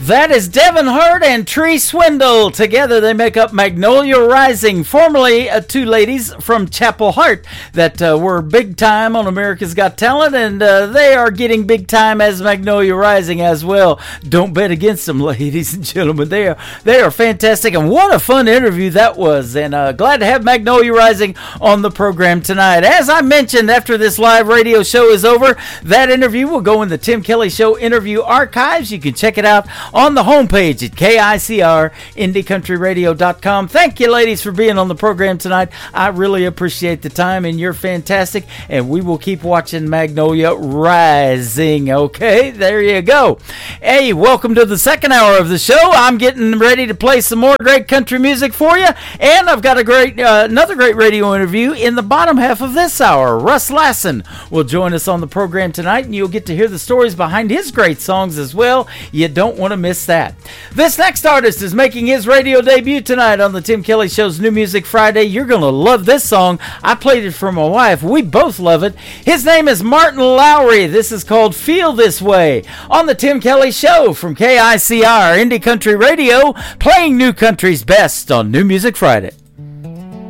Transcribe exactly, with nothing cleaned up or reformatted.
That is Devin Hart and Tree Swindle. Together they make up Magnolia Rising, formerly uh, two ladies from Chapel Hart that uh, were big time on America's Got Talent, and uh, they are getting big time as Magnolia Rising as well. Don't bet against them, ladies and gentlemen. They are, they are fantastic, and what a fun interview that was, and uh, glad to have Magnolia Rising on the program tonight. As I mentioned, after this live radio show is over, that interview will go in the Tim Kelly Show interview archives. You can check it out on the homepage at K I C R indie country radio dot com. Thank you, ladies, for being on the program tonight. I really appreciate the time, and you're fantastic, and we will keep watching Magnolia Rising. Okay, there you go. Hey, welcome to the second hour of the show. I'm getting ready to play some more great country music for you, and I've got a great, uh, another great radio interview in the bottom half of this hour. Russ Lassen will join us on the program tonight, and you'll get to hear the stories behind his great songs as well. You don't want to miss that. This next artist is making his radio debut tonight on the Tim Kelly Show's New Music Friday. You're going to love this song. I played it for my wife. We both love it. His name is Martin Lowry. This is called Feel This Way on the Tim Kelly Show from K I C R Indie Country Radio, playing new country's best on New Music Friday.